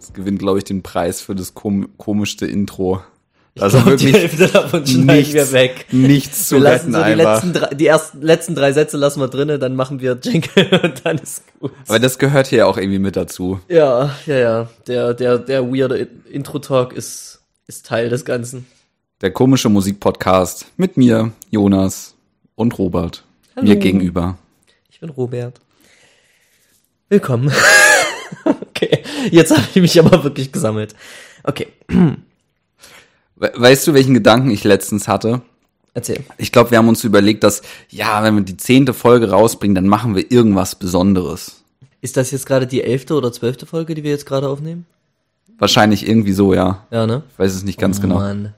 gewinnt, glaube ich, den Preis für das komischste Intro. Also wirklich die Hälfte davon schneiden wir weg. Nichts zu retten so einfach. Die letzten 3 Sätze lassen wir drinne, dann machen wir Jingle und dann ist gut. Aber das gehört hier auch irgendwie mit dazu. Ja. Der weirde Intro-Talk ist Teil des Ganzen. Der komische Musikpodcast mit mir, Jonas und Robert. Hallo. Mir gegenüber. Ich bin Robert. Willkommen. Okay, jetzt habe ich mich aber wirklich gesammelt. Okay. Weißt du, welchen Gedanken ich letztens hatte? Erzähl. Ich glaube, wir haben uns überlegt, dass, ja, wenn wir die 10. Folge rausbringen, dann machen wir irgendwas Besonderes. Ist das jetzt gerade die 11. oder 12. Folge, die wir jetzt gerade aufnehmen? Wahrscheinlich irgendwie so, ja. Ja, ne? Ich weiß es nicht ganz genau. Mann.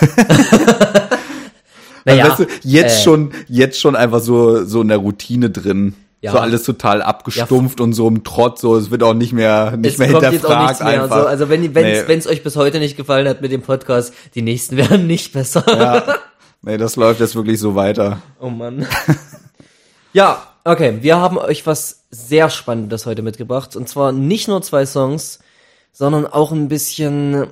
Naja, weißt du, jetzt schon einfach so in der Routine drin. Ja. So alles total abgestumpft und so im Trott, so, es wird auch nicht mehr hinterfragt jetzt auch nichts mehr einfach. So. Also wenn es euch bis heute nicht gefallen hat mit dem Podcast, die nächsten werden nicht besser. Ja. Nee, das läuft jetzt wirklich so weiter. Oh Mann. Ja, okay, wir haben euch was sehr Spannendes heute mitgebracht. Und zwar nicht nur 2 Songs, sondern auch ein bisschen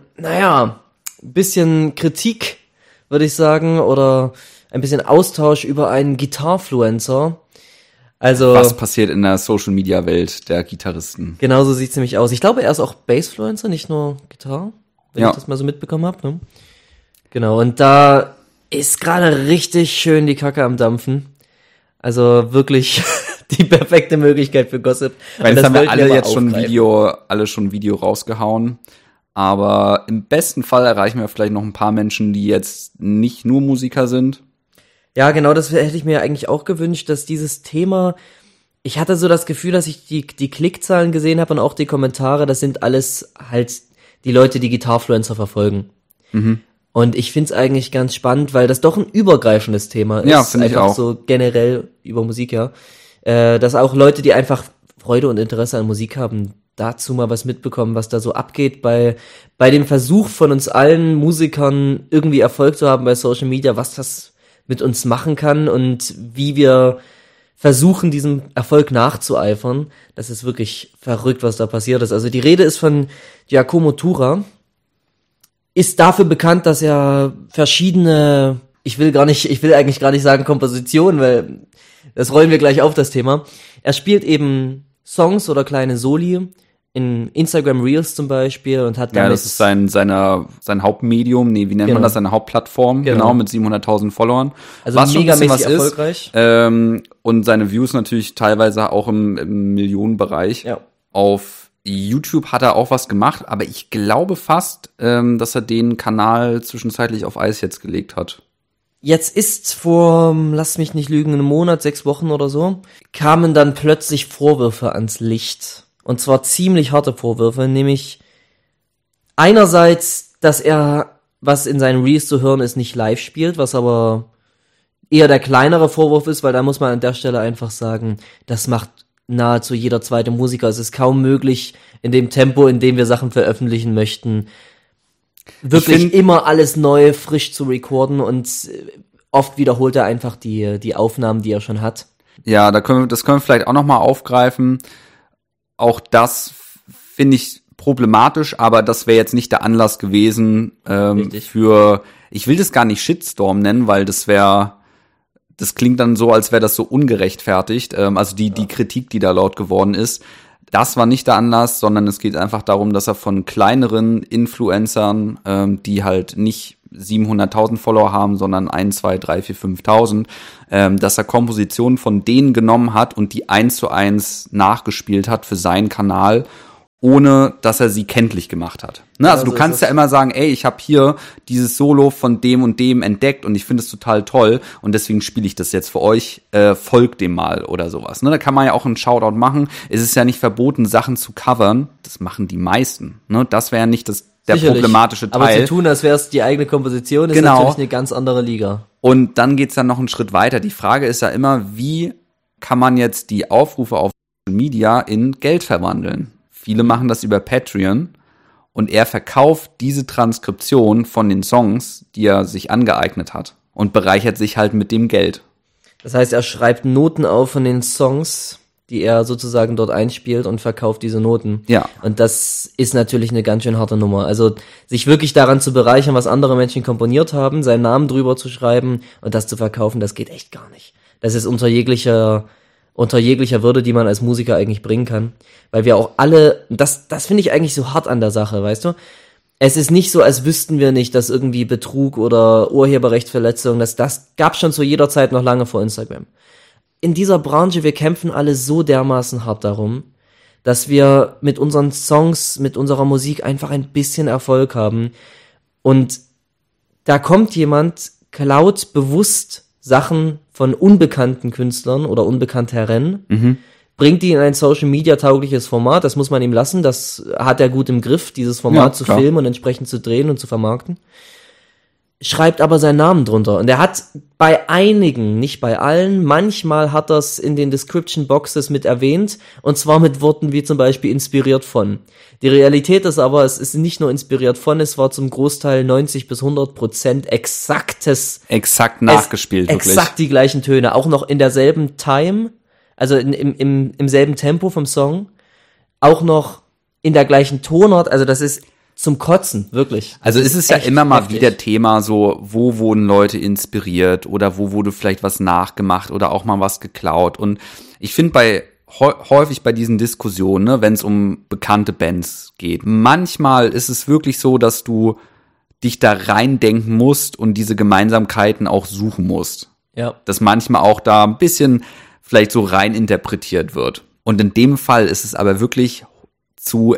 Kritik, würde ich sagen, oder ein bisschen Austausch über einen Gitarfluencer. Also, was passiert in der Social-Media-Welt der Gitarristen? Genau so sieht's nämlich aus. Ich glaube, er ist auch Bassfluencer, nicht nur Gitarre, wenn ich das mal so mitbekommen habe. Ne? Genau, und da ist gerade richtig schön die Kacke am Dampfen. Also wirklich die perfekte Möglichkeit für Gossip. Weil das haben wir alle jetzt schon Video rausgehauen. Aber im besten Fall erreichen wir vielleicht noch ein paar Menschen, die jetzt nicht nur Musiker sind. Ja, genau, das hätte ich mir eigentlich auch gewünscht, dass dieses Thema, ich hatte so das Gefühl, dass ich die Klickzahlen gesehen habe und auch die Kommentare, das sind alles halt die Leute, die Gitarfluencer verfolgen. Mhm. Und ich find's eigentlich ganz spannend, weil das doch ein übergreifendes Thema ist. Ja, finde ich auch. So generell über Musik, ja. Dass auch Leute, die einfach Freude und Interesse an Musik haben, dazu mal was mitbekommen, was da so abgeht bei dem Versuch von uns allen Musikern irgendwie Erfolg zu haben bei Social Media, was das mit uns machen kann und wie wir versuchen, diesem Erfolg nachzueifern. Das ist wirklich verrückt, was da passiert ist. Also die Rede ist von Giacomo Tura. Ist dafür bekannt, dass er verschiedene, ich will eigentlich gar nicht sagen Kompositionen, weil das rollen wir gleich auf, das Thema. Er spielt eben Songs oder kleine Soli in Instagram Reels zum Beispiel und hat damit... Ja, das ist sein Hauptmedium, wie nennt man das, seine Hauptplattform, genau mit 700.000 Followern. Also was megamäßig erfolgreich. Und seine Views natürlich teilweise auch im Millionenbereich. Ja. Auf YouTube hat er auch was gemacht, aber ich glaube fast, dass er den Kanal zwischenzeitlich auf Eis jetzt gelegt hat. Jetzt ist vor, lass mich nicht lügen, einem Monat, 6 Wochen oder so, kamen dann plötzlich Vorwürfe ans Licht. Und zwar ziemlich harte Vorwürfe, nämlich einerseits, dass er, was in seinen Reels zu hören ist, nicht live spielt, was aber eher der kleinere Vorwurf ist, weil da muss man an der Stelle einfach sagen, das macht nahezu jeder zweite Musiker. Es ist kaum möglich, in dem Tempo, in dem wir Sachen veröffentlichen möchten, wirklich immer alles neu, frisch zu recorden, und oft wiederholt er einfach die Aufnahmen, die er schon hat. Ja, das können wir vielleicht auch nochmal aufgreifen. Auch das finde ich problematisch, aber das wäre jetzt nicht der Anlass gewesen ich will das gar nicht Shitstorm nennen, weil das klingt dann so, als wäre das so ungerechtfertigt. Also die Kritik, die da laut geworden ist, das war nicht der Anlass, sondern es geht einfach darum, dass er von kleineren Influencern, die halt nicht 700.000 Follower haben, sondern 1, 2, 3, 4, 5.000, dass er Kompositionen von denen genommen hat und die 1:1 nachgespielt hat für seinen Kanal, ohne dass er sie kenntlich gemacht hat. Ne? Also du kannst ja immer sagen, ey, ich habe hier dieses Solo von dem und dem entdeckt und ich finde es total toll und deswegen spiele ich das jetzt für euch, folgt dem mal oder sowas. Ne? Da kann man ja auch einen Shoutout machen. Es ist ja nicht verboten, Sachen zu covern. Das machen die meisten. Ne? Das wäre ja nicht der problematische Teil. Aber zu tun, als wäre es die eigene Komposition, ist natürlich eine ganz andere Liga. Und dann geht's dann noch einen Schritt weiter. Die Frage ist ja immer, wie kann man jetzt die Aufrufe auf Social Media in Geld verwandeln? Viele machen das über Patreon und er verkauft diese Transkription von den Songs, die er sich angeeignet hat, und bereichert sich halt mit dem Geld. Das heißt, er schreibt Noten auf von den Songs, die er sozusagen dort einspielt und verkauft diese Noten. Ja. Und das ist natürlich eine ganz schön harte Nummer. Also sich wirklich daran zu bereichern, was andere Menschen komponiert haben, seinen Namen drüber zu schreiben und das zu verkaufen, das geht echt gar nicht. Das ist unter jeglicher Würde, die man als Musiker eigentlich bringen kann. Weil wir auch alle, das finde ich eigentlich so hart an der Sache, weißt du? Es ist nicht so, als wüssten wir nicht, dass irgendwie Betrug oder Urheberrechtsverletzung, das gab's schon zu jeder Zeit noch lange vor Instagram. In dieser Branche, wir kämpfen alle so dermaßen hart darum, dass wir mit unseren Songs, mit unserer Musik einfach ein bisschen Erfolg haben. Und da kommt jemand, klaut bewusst Sachen von unbekannten Künstlern oder Unbekannteren, bringt die in ein Social-Media-taugliches Format, das muss man ihm lassen, das hat er gut im Griff, dieses Format zu filmen und entsprechend zu drehen und zu vermarkten. Schreibt aber seinen Namen drunter. Und er hat bei einigen, nicht bei allen, manchmal hat er es in den Description-Boxes mit erwähnt, und zwar mit Worten wie zum Beispiel inspiriert von. Die Realität ist aber, es ist nicht nur inspiriert von, es war zum Großteil 90-100% exakt nachgespielt, wirklich. Exakt die gleichen Töne, auch noch in derselben Time, also im selben Tempo vom Song, auch noch in der gleichen Tonart, also das ist zum Kotzen, wirklich. Also es ist ja immer mal wieder Thema, so, wo wurden Leute inspiriert oder wo wurde vielleicht was nachgemacht oder auch mal was geklaut. Und ich finde häufig bei diesen Diskussionen, ne, wenn es um bekannte Bands geht, manchmal ist es wirklich so, dass du dich da reindenken musst und diese Gemeinsamkeiten auch suchen musst. Ja. Dass manchmal auch da ein bisschen vielleicht so rein interpretiert wird. Und in dem Fall ist es aber wirklich zu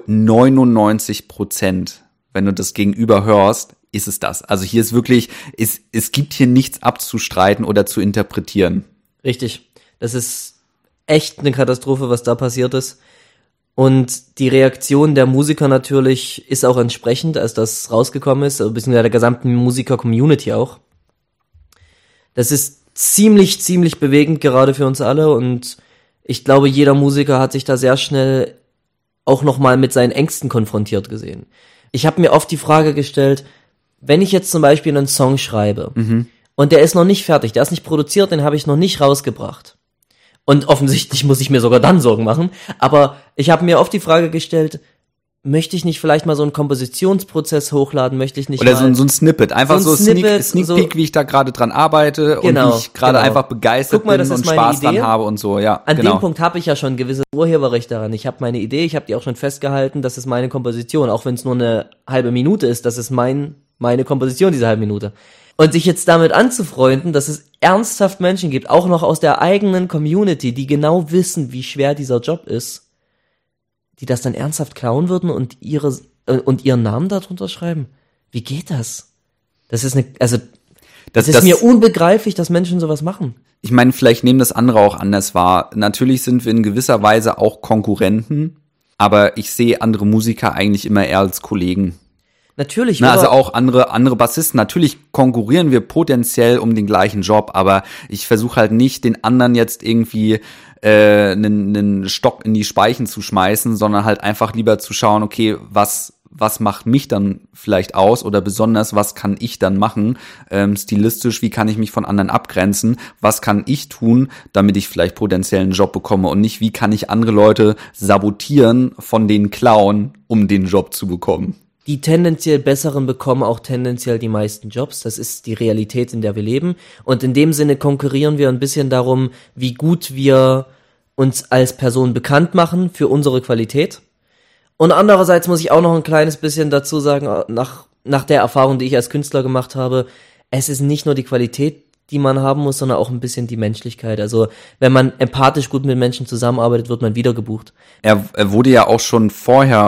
99%, wenn du das Gegenüber hörst, ist es das. Also hier ist wirklich, es gibt hier nichts abzustreiten oder zu interpretieren. Richtig. Das ist echt eine Katastrophe, was da passiert ist. Und die Reaktion der Musiker natürlich ist auch entsprechend, als das rausgekommen ist, beziehungsweise der gesamten Musiker-Community auch. Das ist ziemlich bewegend gerade für uns alle, und ich glaube, jeder Musiker hat sich da sehr schnell auch nochmal mit seinen Ängsten konfrontiert gesehen. Ich habe mir oft die Frage gestellt, wenn ich jetzt zum Beispiel einen Song schreibe und der ist noch nicht fertig, der ist nicht produziert, den habe ich noch nicht rausgebracht. Und offensichtlich muss ich mir sogar dann Sorgen machen, aber ich habe mir oft die Frage gestellt, möchte ich nicht vielleicht mal so einen Kompositionsprozess hochladen, möchte ich nicht oder so ein Snippet, einfach so ein Sneak Peek, wie ich da gerade dran arbeite, genau, und wie ich gerade einfach begeistert bin und Spaß dran habe und so, ja. An dem Punkt habe ich ja schon gewisse Urheberrechte daran. Ich habe meine Idee, ich habe die auch schon festgehalten, das ist meine Komposition, auch wenn es nur eine halbe Minute ist, das ist meine Komposition, diese halbe Minute. Und sich jetzt damit anzufreunden, dass es ernsthaft Menschen gibt, auch noch aus der eigenen Community, die genau wissen, wie schwer dieser Job ist, die das dann ernsthaft klauen würden und ihren Namen darunter schreiben. Wie geht das? Das ist das ist mir unbegreiflich, dass Menschen sowas machen. Ich meine, vielleicht nehmen das andere auch anders wahr. Natürlich sind wir in gewisser Weise auch Konkurrenten, aber ich sehe andere Musiker eigentlich immer eher als Kollegen. Natürlich. Also auch andere Bassisten. Natürlich konkurrieren wir potenziell um den gleichen Job, aber ich versuche halt nicht, den anderen jetzt irgendwie einen Stock in die Speichen zu schmeißen, sondern halt einfach lieber zu schauen, okay, was macht mich dann vielleicht aus oder besonders, was kann ich dann machen, stilistisch, wie kann ich mich von anderen abgrenzen, was kann ich tun, damit ich vielleicht potenziell einen Job bekomme und nicht, wie kann ich andere Leute sabotieren, von denen klauen, um den Job zu bekommen. Die tendenziell Besseren bekommen auch tendenziell die meisten Jobs. Das ist die Realität, in der wir leben. Und in dem Sinne konkurrieren wir ein bisschen darum, wie gut wir uns als Person bekannt machen für unsere Qualität. Und andererseits muss ich auch noch ein kleines bisschen dazu sagen, nach der Erfahrung, die ich als Künstler gemacht habe, es ist nicht nur die Qualität, die man haben muss, sondern auch ein bisschen die Menschlichkeit. Also wenn man empathisch gut mit Menschen zusammenarbeitet, wird man wieder gebucht. Er wurde ja auch schon vorher